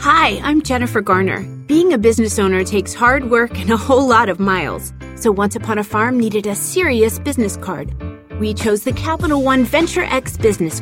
Hi, I'm Jennifer Garner. Being a business owner takes hard work and a whole lot of miles. So Once Upon a Farm needed a serious business card. We chose the Capital One Venture X business